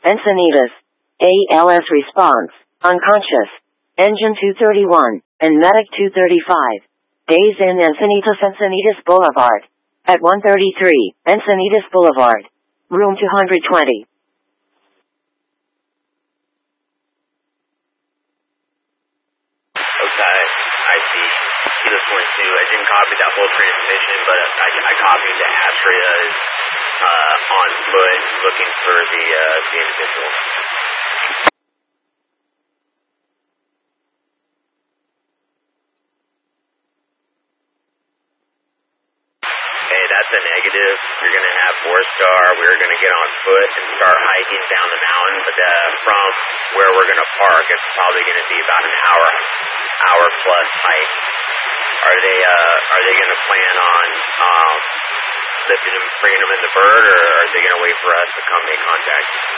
Encinitas. ALS response. Unconscious. Engine 231, and Medic 235. Days in Encinitas Boulevard. At 133, Encinitas Boulevard. Room 220. Okay, I see. Kilo 22. I didn't copy that whole transmission, but I copied the Astrea is on foot looking for the individual. Hey, that's a negative. You're going to have 4-star. We're going to get on foot and start hiking down the mountain, but from where we're going to park, it's probably going to be about an hour plus hike. Are they going to plan on lifting them, bringing them in the bird, or are they going to wait for us to come make contact?